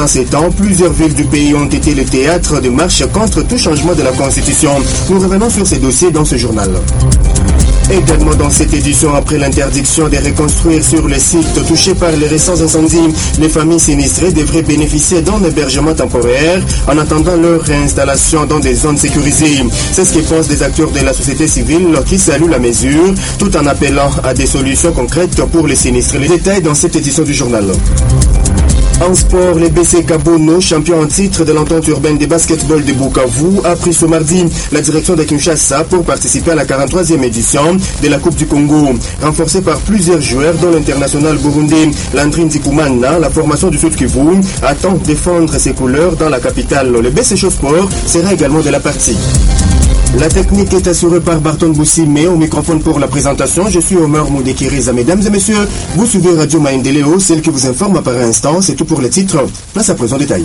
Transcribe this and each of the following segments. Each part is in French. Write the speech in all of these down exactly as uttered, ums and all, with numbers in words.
En ces temps, plusieurs villes du pays ont été le théâtre de marches contre tout changement de la Constitution. Nous revenons sur ces dossiers dans ce journal. Également dans cette édition, après l'interdiction de reconstruire sur les sites touchés par les récents incendies, les familles sinistrées devraient bénéficier d'un hébergement temporaire en attendant leur réinstallation dans des zones sécurisées. C'est ce que pensent des acteurs de la société civile qui saluent la mesure tout en appelant à des solutions concrètes pour les sinistrés. Les détails dans cette édition du journal. En sport, les B C Kabono, champion en titre de l'entente urbaine de basketball de Bukavu, a pris ce mardi la direction de Kinshasa pour participer à la quarante-troisième édition de la Coupe du Congo. Renforcée par plusieurs joueurs, dont l'international burundais Landry Ndikumana, la formation du Sud Kivu attend défendre ses couleurs dans la capitale. Le B C Sport sera également de la partie. La technique est assurée par Barton Boussi, mais au microphone pour la présentation, je suis Omer Moudekiriza. Mesdames et messieurs, vous suivez Radio Maendeleo, celle qui vous informe par instant. C'est tout pour les titres. Place à présent détail.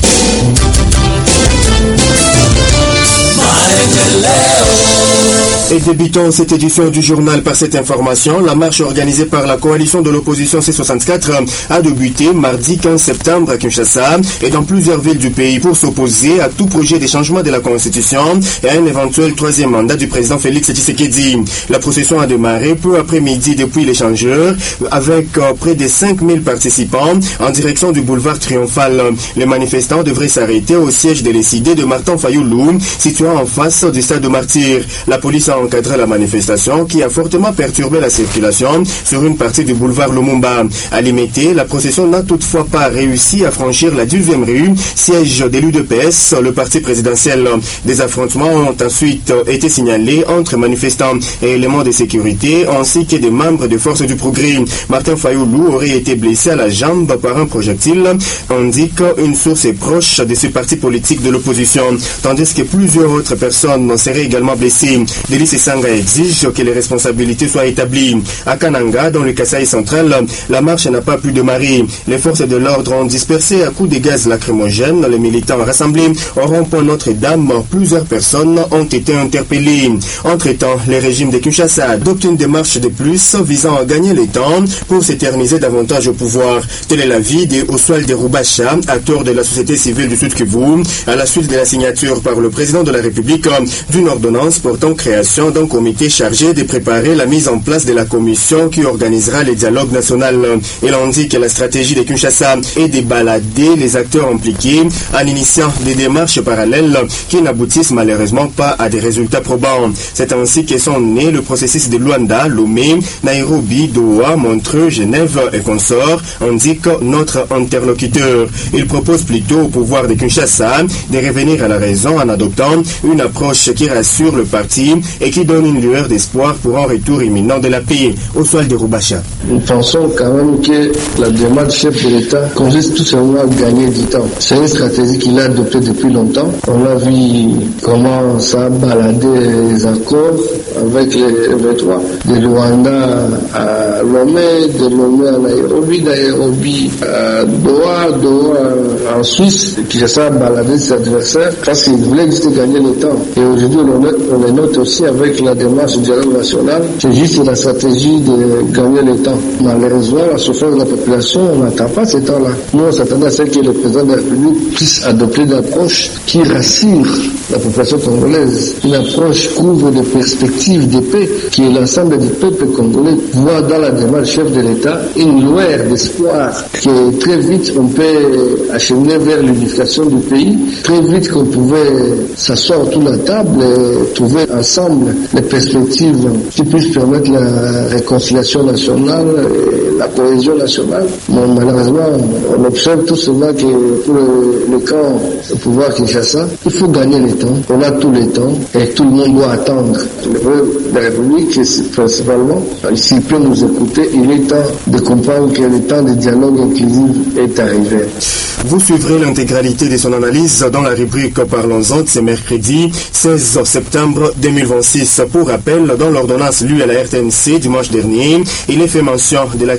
Et débutons cette édition du journal par cette information. La marche organisée par la coalition de l'opposition C soixante-quatre a débuté mardi quinze septembre à Kinshasa et dans plusieurs villes du pays pour s'opposer à tout projet de changement de la Constitution et à un éventuel troisième mandat du président Félix Tshisekedi. La procession a démarré peu après-midi depuis l'échangeur avec près de cinq mille participants en direction du boulevard Triomphal. Les manifestants devraient s'arrêter au siège de l'E C I D de Martin Fayoulou, situé en face du stade de Martyr. La police a encadré la manifestation qui a fortement perturbé la circulation sur une partie du boulevard Lumumba. À Limité, la procession n'a toutefois pas réussi à franchir la deuxième rue, siège de l'U D P S, le parti présidentiel. Des affrontements ont ensuite été signalés entre manifestants et éléments de sécurité ainsi que des membres des forces du progrès. Martin Fayoulou aurait été blessé à la jambe par un projectile, indique une source proche de ce parti politique de l'opposition, tandis que plusieurs autres personnes seraient également blessées. Délice Sanga exige que les responsabilités soient établies. À Kananga, dans le Kasaï central, la marche n'a pas pu démarrer. Les forces de l'ordre ont dispersé à coups de gaz lacrymogène les militants rassemblés au rond-point Notre-Dame. Plusieurs personnes ont été interpellées. Entre-temps, le régime de Kinshasa adopte une démarche de plus visant à gagner le temps pour s'éterniser davantage au pouvoir. Tel est l'avis de Oswald Rubacha, acteur de la société civile du Sud Kivu, à la suite de la signature par le président de la République d'une ordonnance portant création d'un comité chargé de préparer la mise en place de la commission qui organisera le dialogue national. Il indique que la stratégie de Kinshasa est de balader les acteurs impliqués en initiant des démarches parallèles qui n'aboutissent malheureusement pas à des résultats probants. C'est ainsi que sont nés le processus de Luanda, Lomé, Nairobi, Doha, Montreux, Genève et consorts, indique notre interlocuteur. Il propose plutôt au pouvoir de Kinshasa de revenir à la raison en adoptant une approche qui rassure le parti et qui donne une lueur d'espoir pour un retour imminent de la paix. Oswald Rubacha. Nous pensons quand même que la demande du chef de l'État consiste tout simplement à gagner du temps. C'est une stratégie qu'il a adoptée depuis longtemps. On a vu comment ça a baladé les accords avec les vingt-trois, de Luanda à Lomé, de Lomé à Nairobi, Nairobi à Doha, Doha en Suisse, qui a baladé ses adversaires parce qu'il voulait juste gagner le temps. Et aujourd'hui, on les note aussi avec la démarche du dialogue national. C'est juste la stratégie de gagner le temps. Malheureusement, la souffrance de la population, on n'attend pas ce temps-là. Nous, on s'attendait à ce que le président de la République puisse adopter une approche qui rassure la population congolaise. Une approche couvre des perspectives de paix, qui est l'ensemble du peuple congolais voit dans la démarche chef de l'État une lueur d'espoir que très vite on peut acheminer vers l'unification du pays, très vite qu'on pouvait s'asseoir autour de la table et trouver ensemble les perspectives qui puissent permettre la réconciliation nationale et la cohésion nationale. Mais malheureusement, on observe tout cela que pour le, le camp au pouvoir Kinshasa, il faut gagner le temps. On a tout le temps et tout le monde doit attendre. La République, principalement, s'il peut nous écouter, il est temps de comprendre que le temps de dialogue inclusif est arrivé. Vous suivrez l'intégralité de son analyse dans la rubrique Parlons-en de ce mercredi seize septembre deux mille vingt-six. Pour rappel, dans l'ordonnance lue à la R T N C dimanche dernier, il est fait mention de la création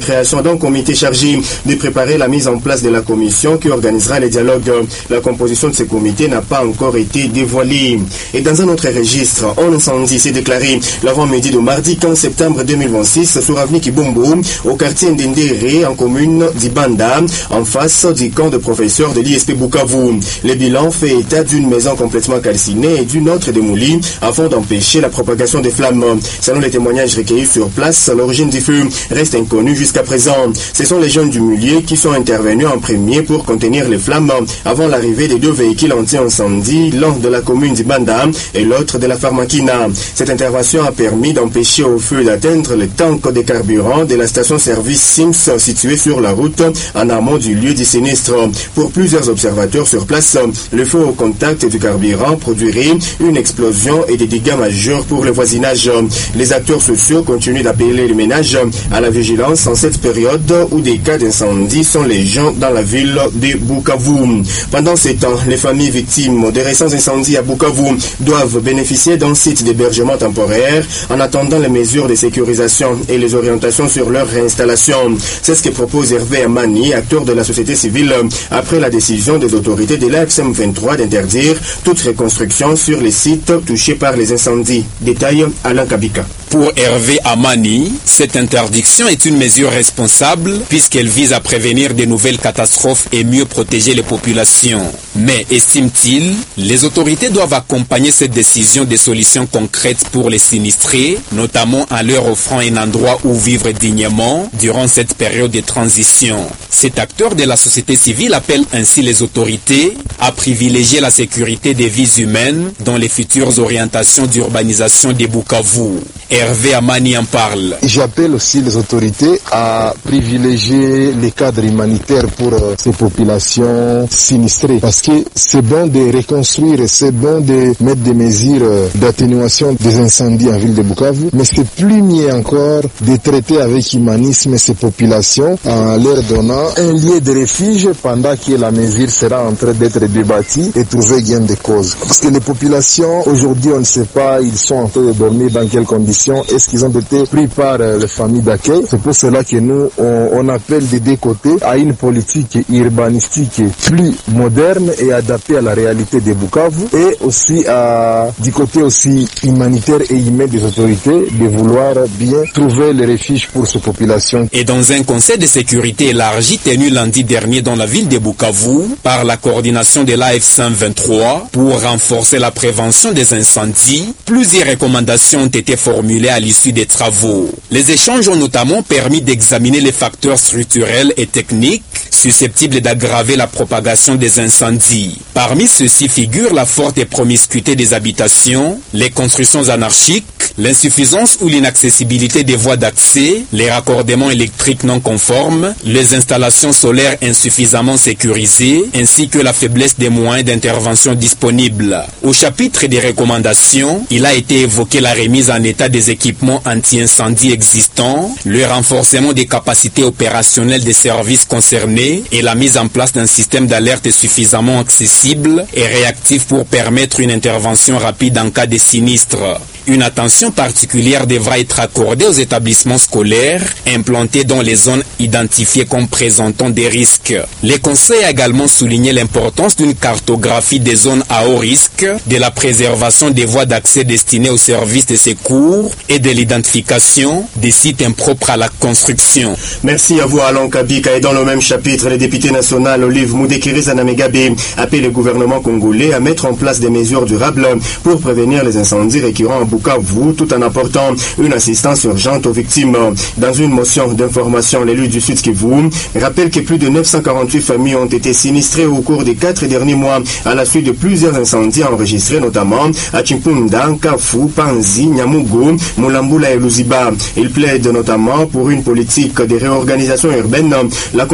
création d'un comité chargé de préparer la mise en place de la commission qui organisera les dialogues. La composition de ce comité n'a pas encore été dévoilée. Et dans un autre registre, un incendie s'est déclaré l'avant-midi de mardi quinze septembre deux mille vingt-six sur avenue Kibombo, au quartier Ndendere, en commune d'Ibanda, en face du camp de professeurs de l'I S P Bukavu. Le bilan fait état d'une maison complètement calcinée et d'une autre démolie afin d'empêcher la propagation des flammes. Selon les témoignages recueillis sur place, l'origine du feu reste inconnue jusqu'à présent. Ce sont les jeunes du milieu qui sont intervenus en premier pour contenir les flammes avant l'arrivée des deux véhicules anti-incendie, l'un de la commune d'Ibanda et l'autre de la Pharmakina. Cette intervention a permis d'empêcher au feu d'atteindre le tank de carburant de la station-service Sims située sur la route en amont du lieu du sinistre. Pour plusieurs observateurs sur place, le feu au contact du carburant produirait une explosion et des dégâts majeurs pour le voisinage. Les acteurs sociaux continuent d'appeler les ménages à la vigilance en cette période où des cas d'incendie sont légion dans la ville de Bukavu. Pendant ces temps, les familles victimes des récents incendies à Bukavu doivent bénéficier d'un site d'hébergement temporaire en attendant les mesures de sécurisation et les orientations sur leur réinstallation. C'est ce que propose Hervé Amani, acteur de la société civile, après la décision des autorités de l'A F M vingt-trois d'interdire toute reconstruction sur les sites touchés par les incendies. Détail Alain Kabika. Pour Hervé Amani, cette interdiction est une mesure responsable puisqu'elle vise à prévenir de nouvelles catastrophes et mieux protéger les populations. Mais, estime-t-il, les autorités doivent accompagner cette décision des solutions concrètes pour les sinistrés, notamment en leur offrant un endroit où vivre dignement durant cette période de transition. Cet acteur de la société civile appelle ainsi les autorités à privilégier la sécurité des vies humaines dans les futures orientations d'urbanisation des Bukavu. Hervé Amani en parle. J'appelle aussi les autorités à privilégier les cadres humanitaires pour euh, ces populations sinistrées. Parce que c'est bon de reconstruire, c'est bon de mettre des mesures euh, d'atténuation des incendies en ville de Bukavu, mais c'est plus mieux encore de traiter avec humanisme ces populations en leur donnant un lieu de refuge pendant que la mesure sera en train d'être débattue et trouver gain de cause. Parce que les populations, aujourd'hui, on ne sait pas, ils sont en train de dormir dans quelles conditions. Est-ce qu'ils ont été pris par euh, les familles d'accueil? C'est pour cela que nous, on, on appelle des deux côtés à une politique urbanistique plus moderne et adaptée à la réalité de Bukavu, et aussi à, du côté aussi humanitaire et humain des autorités de vouloir bien trouver les refuges pour ces populations. Et dans un conseil de sécurité élargi tenu lundi dernier dans la ville de Bukavu par la coordination de l'A F M vingt-trois pour renforcer la prévention des incendies, plusieurs recommandations ont été formulées à l'issue des travaux. Les échanges ont notamment permis d'examiner les facteurs structurels et techniques susceptibles d'aggraver la propagation des incendies. Parmi ceux-ci figurent la forte promiscuité des habitations, les constructions anarchiques, l'insuffisance ou l'inaccessibilité des voies d'accès, les raccordements électriques non conformes, les installations solaires insuffisamment sécurisées, ainsi que la faiblesse des moyens d'intervention disponibles. Au chapitre des recommandations, il a été évoqué la remise en état des équipements anti-incendie existants, le renforcement des capacités opérationnelles des services concernés et la mise en place d'un système d'alerte suffisamment accessible et réactif pour permettre une intervention rapide en cas de sinistre. Une attention particulière devra être accordée aux établissements scolaires implantés dans les zones identifiées comme présentant des risques. Le Conseil a également souligné l'importance d'une cartographie des zones à haut risque, de la préservation des voies d'accès destinées aux services de secours et de l'identification des sites impropres à la construction. Merci à vous Alain Kabika. Et dans le même chapitre, le député national Olive Moudekiri Megabe appelle le gouvernement congolais à mettre en place des mesures durables pour prévenir les incendies récurrents à Bukavu, tout en apportant une assistance urgente aux victimes. Dans une motion d'information, l'élu du Sud Kivu rappelle que plus de neuf cent quarante-huit familles ont été sinistrées au cours des quatre derniers mois à la suite de plusieurs incendies enregistrés notamment à Chimpunda, Kafu, Panzi, Nyamugo, Mulambula et Luziba. Il plaide notamment pour une politique de réorganisation urbaine, la construction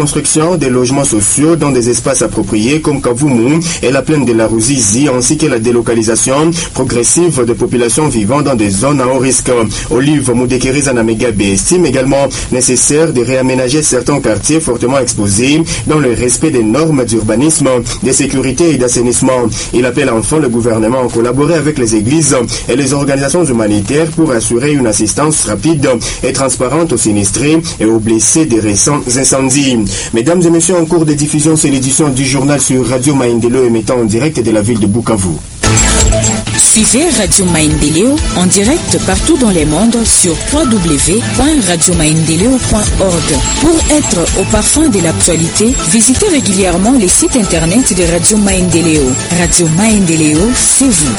création des logements sociaux dans des espaces appropriés comme Kavumu et la plaine de la Ruzizi, ainsi que la délocalisation progressive de populations vivant dans des zones à haut risque. Olive Moudekeriza Namegabe estime également nécessaire de réaménager certains quartiers fortement exposés dans le respect des normes d'urbanisme, de sécurité et d'assainissement. Il appelle enfin le gouvernement à collaborer avec les églises et les organisations humanitaires pour assurer une assistance rapide et transparente aux sinistrés et aux blessés des récents incendies. Mesdames et messieurs, en cours de diffusion, c'est l'édition du journal sur Radio Maendeleo émettant en direct de la ville de Bukavu. Suivez Radio Maendeleo en direct partout dans le monde sur w w w point radio maendeleo point org. Pour être au parfum de l'actualité, visitez régulièrement les sites internet de Radio Maendeleo. Radio Maendeleo, c'est vous.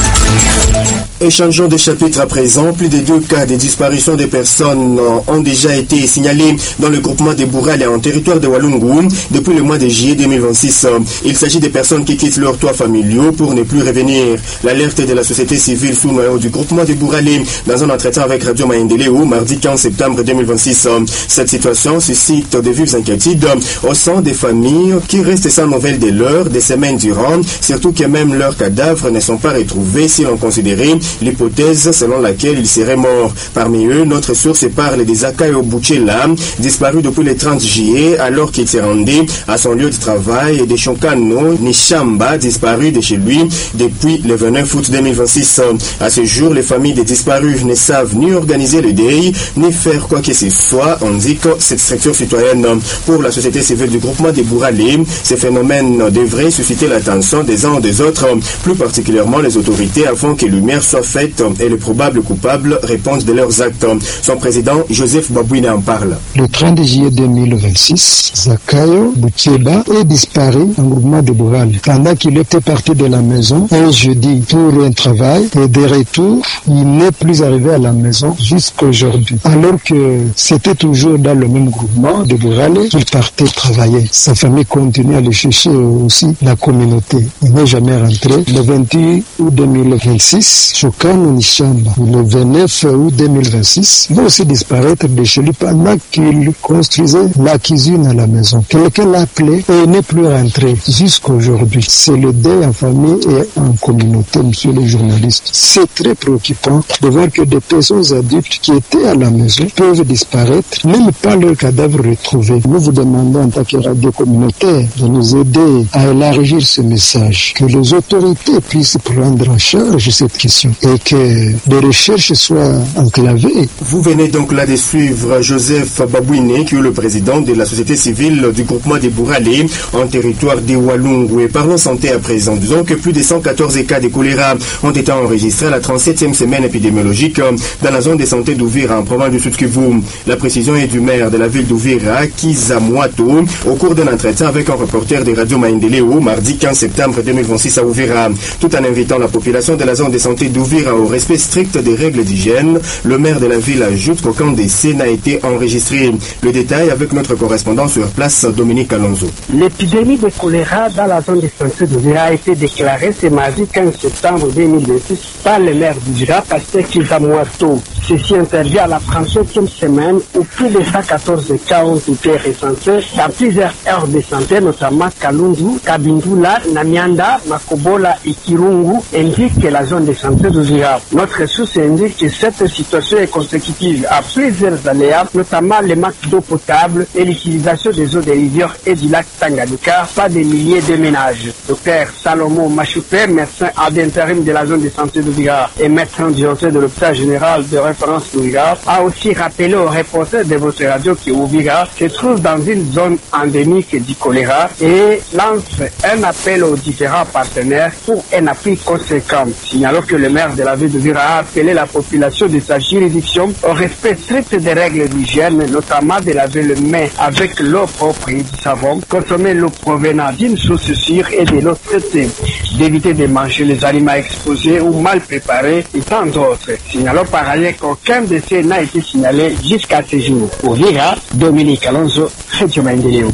Échangeons de chapitres à présent. Plus de deux cas de disparition des personnes ont déjà été signalés dans le groupement de Bourale en territoire de Walungu depuis le mois de juillet deux mille vingt-six. Il s'agit des personnes qui quittent leurs toits familiaux pour ne plus revenir. L'alerte de la société civile sous noyau du groupement de Bourale dans un entretien avec Radio Maendeleo mardi quinze septembre deux mille vingt-six. Cette situation suscite de vives inquiétudes au sein des familles qui restent sans nouvelles de l'heure des semaines durant, surtout que même leurs cadavres ne sont pas retrouvés si l'on considérait l'hypothèse selon laquelle ils seraient morts. Parmi eux, notre source parle des Akayo Bouchela, disparu depuis le trente juillet alors qu'il s'est rendu à son lieu de travail, et des Shonkano Nishamba, disparu de chez lui depuis le vingt-neuf août deux mille vingt-six. À ce jour, les familles des disparus ne savent ni organiser le deuil, ni faire quoi que ce soit, indique cette structure citoyenne. Pour la société civile du groupement des Bouralé, ces phénomènes devraient susciter l'attention des uns ou des autres, plus particulièrement les autorités, afin que lumière soit faite et les probables coupables répondent de leurs actes. Son président, Joseph Babouine, en parle. Le trente juillet deux mille vingt-six, Zakayo Boucheba est disparu en groupement de Bourale pendant qu'il était parti de la maison un jeudi pour un travail, et de retour, il n'est plus arrivé à la maison jusqu'à aujourd'hui. Alors que c'était toujours dans le même groupement de Bourale qu'il partait travailler. Sa famille continue à le chercher, aussi la communauté. Il n'est jamais rentré. Le vingt-huit août deux mille vingt-six, Shokano Nishamba, le vingt-neuf août deux mille vingt-six, va aussi disparaître de chez lui pendant qu'il construisait la cuisine à la maison. Quelqu'un l'a appelé et il n'est plus rentré jusqu'aujourd'hui. C'est le deuil en famille et en communauté, monsieur le journaliste. C'est très préoccupant de voir que des personnes adultes qui étaient à la maison peuvent disparaître, même pas leur cadavre retrouvé. Nous vous demandons en tant que radio communautaire de nous aider à élargir ce message, que les autorités puissent prendre en charge cette question et que les recherches soient enclavées. Vous venez donc là de suivre Joseph Babouine, qui est le président de la société civile du groupement des Bouralé en territoire de Walungu. Et parlons santé à présent. Disons que plus de cent quatorze cas de choléra ont été enregistrés à la trente-septième semaine épidémiologique dans la zone de santé d'Ouvira en province du Sud-Kivu. La précision est du maire de la ville d'Ouvira, Kiza Mwato, au cours d'un entretien avec un reporter de Radio Maendeleo mardi quinze septembre deux mille vingt-six à Ouvira. Tout en invitant la population de la zone de santé d'Ouvira au respect strict des règles d'hygiène, le maire de la ville ajoute qu'aucun décès n'a été enregistré. Le détail avec notre correspondant sur place, Dominique Alonso. L'épidémie de choléra dans la zone de santé d'Ouvira a été déclarée ce mardi quinze septembre deux mille vingt-six par le maire d'Ouvira, Pasteur Kiza Mwato. Ceci intervient à la trente-septième semaine où plus de cent quatorze cas ont été recensés dans plusieurs aires de santé, notamment Kalundu, Kabindula, Namianda, Makobola et Kirungu, indique que la zone de santé d'Ouvira. Notre source indique que cette situation est consécutive à plusieurs aléas, notamment le manque d'eau potable et l'utilisation des eaux des rivières et du lac Tanganyika par des milliers de ménages. Docteur Salomon Machoupe, médecin ad intérim de la zone de santé d'Ouvira et médecin directeur de l'hôpital général de référence d'Ouvira, a aussi rappelé aux reporters de votre radio que Ouvira se trouve dans une zone endémique du choléra et lance un appel aux différents partenaires pour un appui conséquent. Signalons que le maire de la ville d'Ouvira a appelé la population de sa juridiction au respect strict des règles d'hygiène, notamment de laver les mains avec l'eau propre et du savon, consommer l'eau provenant d'une source sûre et de l'eau traitée, d'éviter de manger les aliments exposés ou mal préparés et tant d'autres. Signalons par ailleurs qu'aucun décès n'a été signalé jusqu'à ce jour. Ouvira, Dominique Alonso, Radio Maendeleo.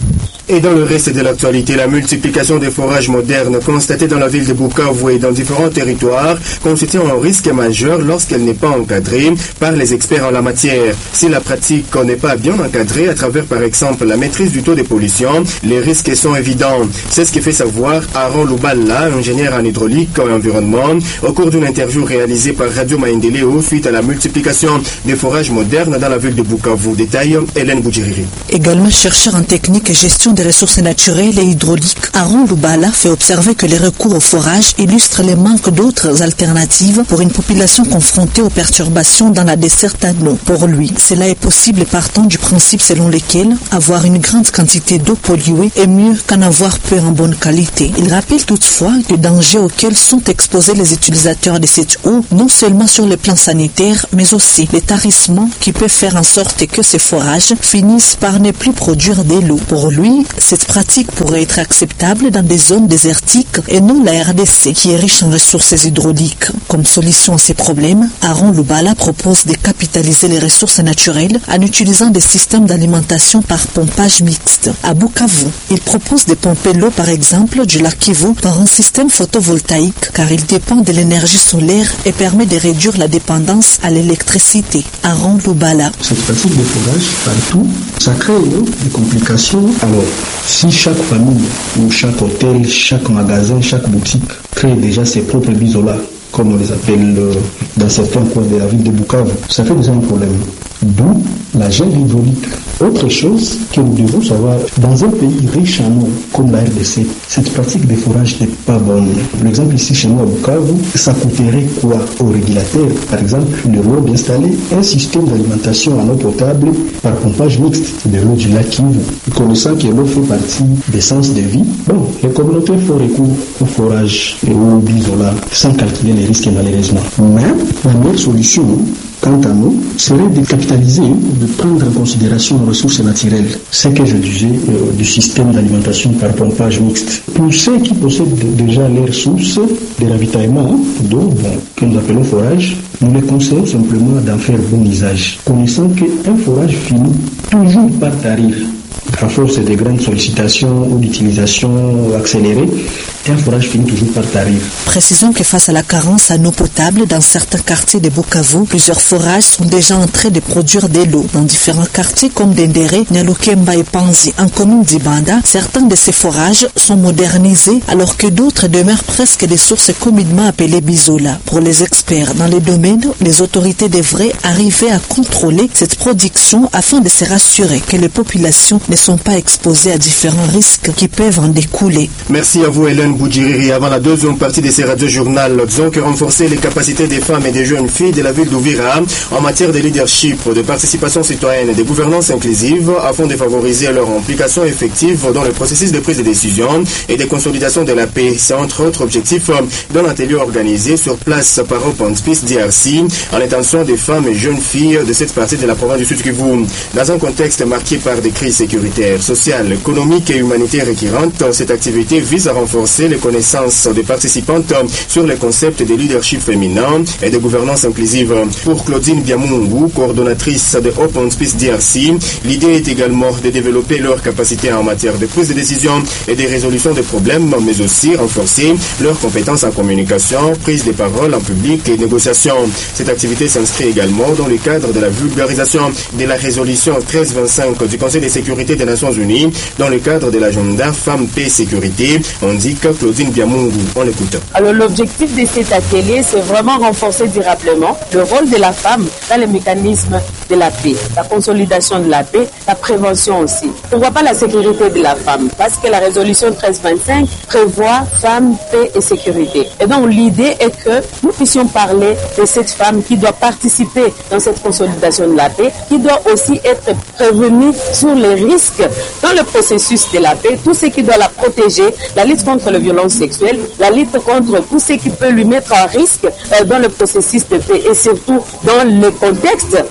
Et dans le reste de l'actualité, la multiplication des forages modernes constatée dans la ville de Bukavu et dans différents territoires constitue un risque majeur lorsqu'elle n'est pas encadrée par les experts en la matière. Si la pratique n'est pas bien encadrée à travers par exemple la maîtrise du taux de pollution, les risques sont évidents. C'est ce que fait savoir Aaron Lubala, ingénieur en hydraulique et environnement, au cours d'une interview réalisée par Radio Maendeleo suite à la multiplication des forages modernes dans la ville de Bukavu. Détail, Hélène Boudjiriri. Également chercheur en technique et gestion des ressources naturelles et hydrauliques, Aaron Lubala fait observer que les recours au forage illustrent les manques d'autres alternatives pour une population confrontée aux perturbations dans la desserte à l'eau. Pour lui, cela est possible partant du principe selon lequel avoir une grande quantité d'eau polluée est mieux qu'en avoir peu en bonne qualité. Il rappelle toutefois le danger auquel sont exposés les utilisateurs de cette eau, non seulement sur le plan sanitaire, mais aussi les tarissements qui peuvent faire en sorte que ces forages finissent par ne plus produire de l'eau. Pour lui, cette pratique pourrait être acceptable dans des zones désertiques et non la R D C qui est riche en ressources hydrauliques. Comme solution à ces problèmes, Aaron Lubala propose de capitaliser les ressources naturelles en utilisant des systèmes d'alimentation par pompage mixte. À Bukavu, il propose de pomper l'eau par exemple du lac Kivu par un système photovoltaïque car il dépend de l'énergie solaire et permet de réduire la dépendance à l'électricité. Aaron Lubala. Cette pratique de forage partout, ça crée des complications. Alors, si chaque famille ou chaque hôtel, chaque magasin, chaque boutique crée déjà ses propres bisolas, comme on les appelle euh, dans certains coins de la ville de Bukavu, ça fait déjà un problème. D'où la gel hydraulique. Autre chose que nous devons savoir, dans un pays riche en eau comme la R D C, cette pratique de forage n'est pas bonne. L'exemple ici chez nous à Bukavu, ça coûterait quoi au régulateur? Par exemple, de l'eau d'installer un système d'alimentation en eau potable par pompage mixte de l'eau du lac Kivu. Connaissant que l'eau fait partie des sens de vie, bon, les communautés font recours au forage et au bisola sans calculer les risques malheureusement. Mais la meilleure solution, quant à nous, serait de capitaliser, de prendre en considération les ressources naturelles. C'est que je disais euh, du système d'alimentation par pompage mixte. Pour ceux qui possèdent déjà leurs sources de ravitaillement d'eau, bon, que nous appelons forage, nous les conseillons simplement d'en faire bon usage, connaissant qu'un forage finit toujours par tarir. À force de grandes sollicitations ou d'utilisation accélérée, un forage finit toujours par tarir. Précisons que face à la carence en eau potable dans certains quartiers de Bukavu, plusieurs forages sont déjà en train de produire de l'eau. Dans différents quartiers comme Dendere, Nyalukemba et Panzi, en commune d'Ibanda, certains de ces forages sont modernisés alors que d'autres demeurent presque des sources communément appelées bisola. Pour les experts dans les domaines, les autorités devraient arriver à contrôler cette production afin de se rassurer que les populations ne sont pas exposées à différents risques qui peuvent en découler. Merci à vous Hélène Boudjiriri. Avant la deuxième partie de ces radio-journal, disons que renforcer les capacités des femmes et des jeunes filles de la ville d'Uvira en matière de leadership, de participation citoyenne et de gouvernance inclusive afin de favoriser leur implication effective dans le processus de prise de décision et de consolidation de la paix. C'est entre autres objectifs d'un atelier organisé sur place par Open Space D R C en l'intention des femmes et jeunes filles de cette partie de la province du Sud Kivu. Dans un contexte marqué par des crises sécuritaires, sociales, économiques et humanitaires récurrentes, cette activité vise à renforcer les connaissances des participantes sur les concepts de leadership féminin et de gouvernance inclusive. Pour Claudine Biamungu, coordonnatrice de Open Space D R C, l'idée est également de développer leurs capacités en matière de prise de décision et de résolution des problèmes, mais aussi renforcer leurs compétences en communication, prise de parole en public et négociation. Cette activité s'inscrit également dans le cadre de la vulgarisation de la résolution treize vingt-cinq du Conseil de sécurité des Nations Unies dans le cadre de l'agenda Femmes, Paix et Sécurité, indique Claudine Biamungu. On l'écoute. Alors l'objectif de cet atelier, c'est vraiment renforcer durablement le rôle de la femme dans les mécanismes de la paix, la consolidation de la paix, la prévention aussi. Pourquoi pas la sécurité de la femme? Parce que la résolution treize vingt-cinq prévoit femmes, paix et sécurité. Et donc l'idée est que nous puissions parler de cette femme qui doit participer dans cette consolidation de la paix, qui doit aussi être prévenue sur les risques dans le processus de la paix, tout ce qui doit la protéger, la lutte contre les violences sexuelles, la lutte contre tout ce qui peut lui mettre en risque euh, dans le processus de paix et surtout dans le contexte que nous vivons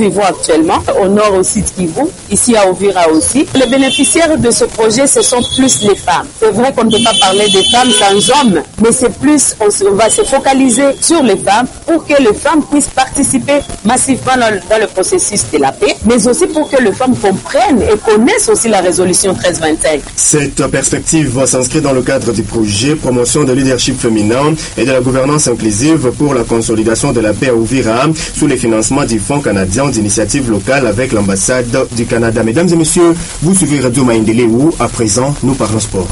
vivons actuellement, au nord aussi de Kivu, ici à Uvira aussi. Les bénéficiaires de ce projet, ce sont plus les femmes. C'est vrai qu'on ne peut pas parler des femmes sans hommes, mais c'est plus, on, on va se focaliser sur les femmes pour que les femmes puissent participer massivement dans, dans le processus de la paix, mais aussi pour que les femmes comprennent et connaissent aussi la résolution treize vingt-cinq. Cette perspective va s'inscrire dans le cadre du projet Promotion de leadership féminin et de la gouvernance inclusive pour la consolidation de la paix à Uvira sous les financements du Fonds canadien d'initiative locale avec l'ambassade du Canada. Mesdames et messieurs, vous suivez Radio Maendeleo. À présent, nous parlons sport.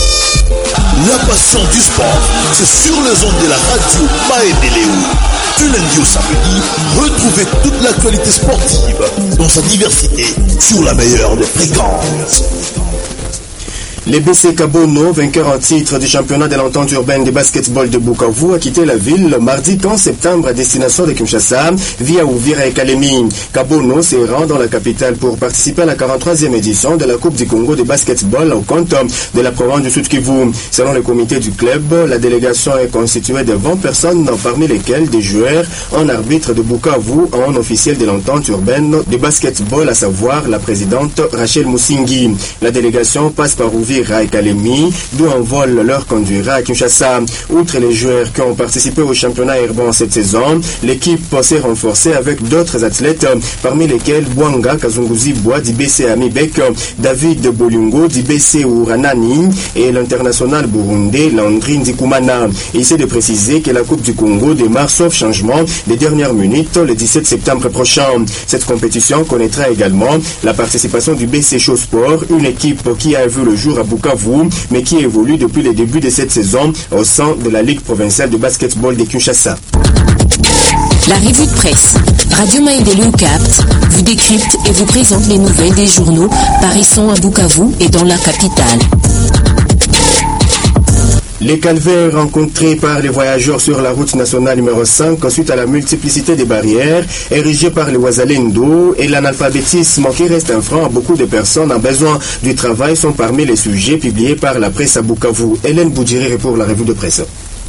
La passion du sport, c'est sur les ondes de la radio Maendeleo. Du lundi au samedi, retrouvez toute l'actualité sportive dans sa diversité sur la meilleure des fréquences. Les B C Kabono, vainqueurs en titre du championnat de l'entente urbaine de basketball de Bukavu, a quitté la ville le mardi quinze septembre à destination de Kinshasa via Uvira et Kalemi. Kabono se rend dans la capitale pour participer à la quarante-troisième édition de la Coupe du Congo de basketball au compte de la province du Sud Kivu. Selon le comité du club, la délégation est constituée de vingt personnes, parmi lesquelles des joueurs, un arbitre de Bukavu, un officiel de l'entente urbaine de basketball, à savoir la présidente Rachel Musingi. La délégation passe par Uvira et Kalemi, d'où un vol leur conduira à Kinshasa. Outre les joueurs qui ont participé au championnat urbain cette saison, l'équipe s'est renforcée avec d'autres athlètes, parmi lesquels Bwanga Kazunguzi Bois du B C Amibek, David Bolingo du B C Uranani et l'international burundais Landry Ndikumana. Il s'est de préciser que la Coupe du Congo démarre sauf changement des dernières minutes le dix-sept septembre prochain. Cette compétition connaîtra également la participation du B C Show Sport, une équipe qui a vu le jour à Bukavu, mais qui évolue depuis le début de cette saison au sein de la Ligue provinciale de basketball de Kinshasa. La revue de presse Radio Maendeleo capte, vous décrypte et vous présente les nouvelles des journaux paraissant à Bukavu et dans la capitale. Les calvaires rencontrés par les voyageurs sur la route nationale numéro cinq suite à la multiplicité des barrières érigées par les Wazalendo et l'analphabétisme qui reste un frein à beaucoup de personnes en besoin du travail sont parmi les sujets publiés par la presse à Bukavu. Hélène Boudjiri pour la revue de presse.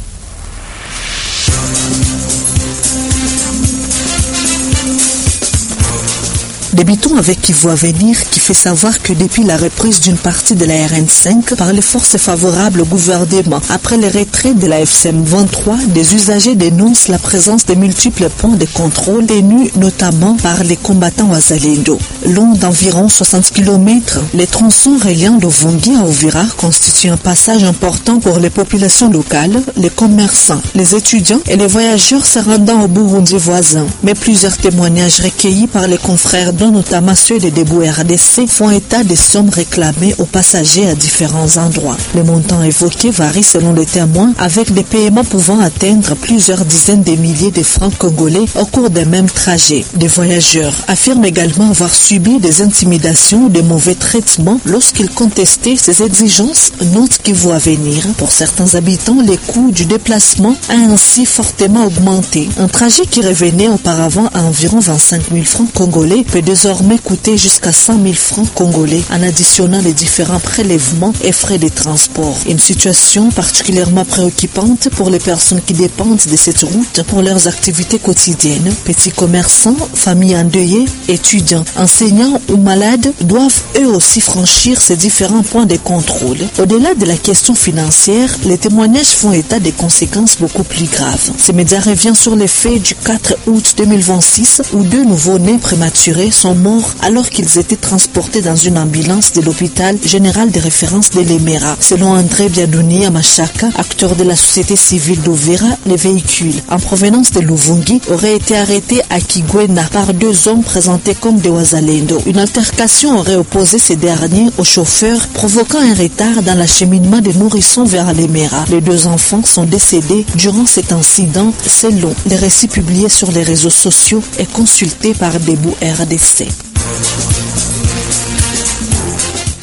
Débutons avec Kivu Avenir qui fait savoir que depuis la reprise d'une partie de la R N cinq par les forces favorables au gouvernement, après le retrait de la F C M vingt-trois, des usagers dénoncent la présence de multiples points de contrôle tenus notamment par les combattants Wazalendo. Long d'environ soixante kilomètres, les tronçons reliant d'Ovongi à Uvira constituent un passage important pour les populations locales, les commerçants, les étudiants et les voyageurs se rendant au Burundi voisin. Mais plusieurs témoignages recueillis par les confrères dont notamment ceux des Debout R D C, font état des sommes réclamées aux passagers à différents endroits. Le montant évoqué varie selon les témoins, avec des paiements pouvant atteindre plusieurs dizaines de milliers de francs congolais au cours des mêmes trajets. Des voyageurs affirment également avoir subi des intimidations ou des mauvais traitements lorsqu'ils contestaient ces exigences, note Kivu Avenir. Pour certains habitants, les coûts du déplacement a ainsi fortement augmenté. Un trajet qui revenait auparavant à environ vingt-cinq mille francs congolais peut désormais coûter jusqu'à cent mille francs congolais en additionnant les différents prélèvements et frais de transport. Une situation particulièrement préoccupante pour les personnes qui dépendent de cette route pour leurs activités quotidiennes. Petits commerçants, familles endeuillées, étudiants, enseignants ou malades doivent eux aussi franchir ces différents points de contrôle. Au-delà de la question financière, les témoignages font état des conséquences beaucoup plus graves. Ces médias reviennent sur les faits du quatre août deux mille vingt-six où deux nouveau-nés prématurés sont morts alors qu'ils étaient transportés dans une ambulance de l'hôpital général de référence de l'Emera. Selon André Biadouni Amachaka, acteur de la société civile d'Uvira, les véhicules en provenance de Luvungi auraient été arrêtés à Kigwena par deux hommes présentés comme des Wazalendo. Une altercation aurait opposé ces derniers aux chauffeurs, provoquant un retard dans l'acheminement des nourrissons vers l'Emera. Les deux enfants sont décédés durant cet incident, selon les récits publiés sur les réseaux sociaux et consultés par Debout R D C.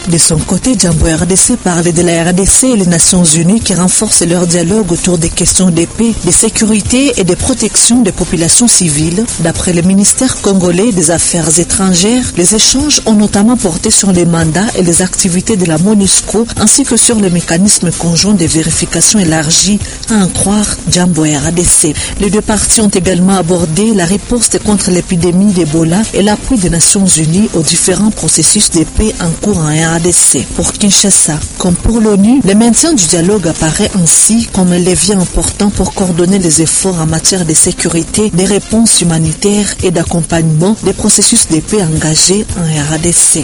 De son côté, Jambo R D C parle de la R D C et les Nations Unies qui renforcent leur dialogue autour des questions de paix, de sécurité et de protection des populations civiles. D'après le ministère congolais des Affaires étrangères, les échanges ont notamment porté sur les mandats et les activités de la MONUSCO ainsi que sur le mécanisme conjoint de vérification élargie, à en croire Jambo R D C. Les deux parties ont également abordé la riposte contre l'épidémie d'Ebola et l'appui des Nations Unies aux différents processus de paix en cours en R D C. Pour Kinshasa, comme pour l'ONU, le maintien du dialogue apparaît ainsi comme un levier important pour coordonner les efforts en matière de sécurité, des réponses humanitaires et d'accompagnement des processus de paix engagés en R D C.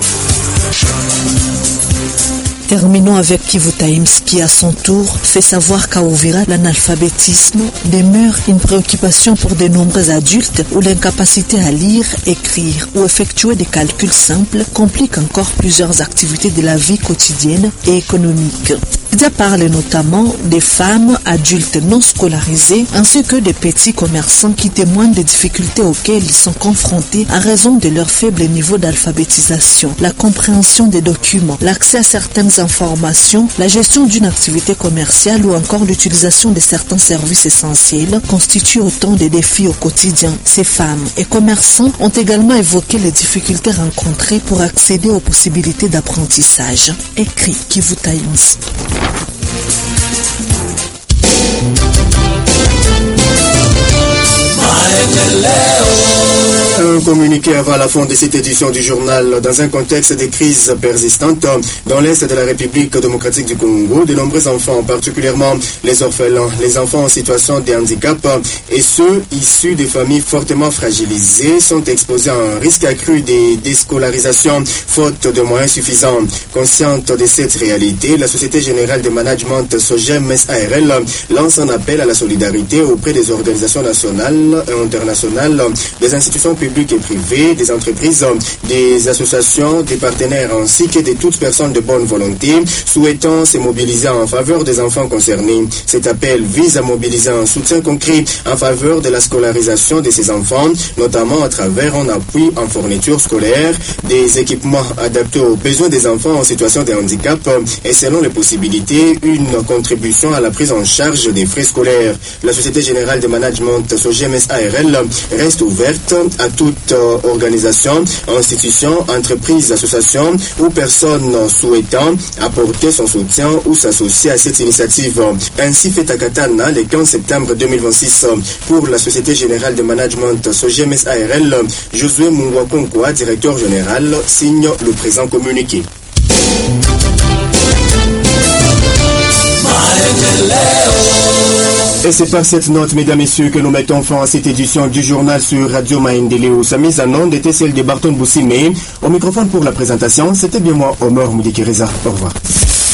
Terminons avec Kivu Times qui, à son tour, fait savoir qu'à Uvira, l'analphabétisme demeure une préoccupation pour de nombreux adultes où l'incapacité à lire, écrire ou effectuer des calculs simples complique encore plusieurs activités de la vie quotidienne et économique. Il parle notamment des femmes adultes non scolarisées ainsi que des petits commerçants qui témoignent des difficultés auxquelles ils sont confrontés à raison de leur faible niveau d'alphabétisation, la compréhension des documents, l'accès à certaines informations, la gestion d'une activité commerciale ou encore l'utilisation de certains services essentiels constituent autant de défis au quotidien. Ces femmes et commerçants ont également évoqué les difficultés rencontrées pour accéder aux possibilités d'apprentissage. Écrit Kivu Times. Un communiqué avant la fin de cette édition du journal. Dans un contexte de crise persistante dans l'Est de la République démocratique du Congo, de nombreux enfants, particulièrement les orphelins, les enfants en situation de handicap et ceux issus de familles fortement fragilisées sont exposés à un risque accru de déscolarisation faute de moyens suffisants. Consciente de cette réalité, la Société Générale de Management SOGEM S A R L lance un appel à la solidarité auprès des organisations nationales et internationales, des institutions publiques et privées, des entreprises, des associations, des partenaires ainsi que de toute personne de bonne volonté souhaitant se mobiliser en faveur des enfants concernés. Cet appel vise à mobiliser un soutien concret en faveur de la scolarisation de ces enfants, notamment à travers un appui en fourniture scolaire, des équipements adaptés aux besoins des enfants en situation de handicap et selon les possibilités, une contribution à la prise en charge des frais scolaires. La Société Générale de Management SOGEM S A R L reste ouverte à toute euh, organisation, institution, entreprise, association ou personne souhaitant apporter son soutien ou s'associer à cette initiative. Ainsi fait à Katana le quinze septembre deux mille vingt-six pour la Société Générale de Management SOGEM S A R L, Josué Mungwakonkwa, directeur général, signe le présent communiqué. Et c'est par cette note, mesdames et messieurs, que nous mettons fin à cette édition du journal sur Radio Maendeleo. Sa mise en onde était celle de Barton Boussime. Au microphone pour la présentation, c'était bien moi, Omer Moudikireza. Au revoir.